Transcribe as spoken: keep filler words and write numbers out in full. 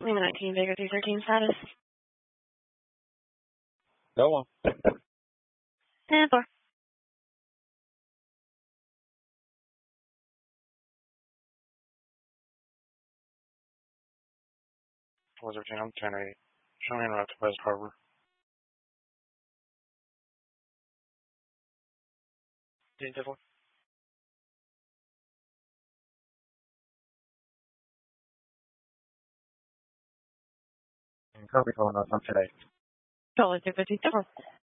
Lima nineteen, Vega three thirteen status. Go on. And four. four thirteen, I'm ten eight. Showing route to West Harbor. Did you And copy calling us, I'm ten eight. Control two fifty.